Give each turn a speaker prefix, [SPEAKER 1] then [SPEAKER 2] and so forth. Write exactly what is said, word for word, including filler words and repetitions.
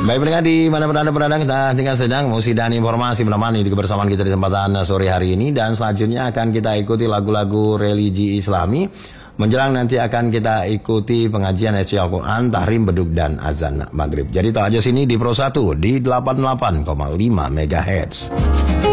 [SPEAKER 1] Baik pendengar di mana Anda berada, kita tinggal sedang musik dan informasi menemani di kebersamaan kita di kesempatan sore hari ini. Dan selanjutnya akan kita ikuti lagu-lagu religi Islami. Menjelang nanti akan kita ikuti pengajian isi Al-Quran, tahrim, beduk, dan azan maghrib. Jadi tak aja sini di Pro satu di delapan puluh delapan koma lima megahertz.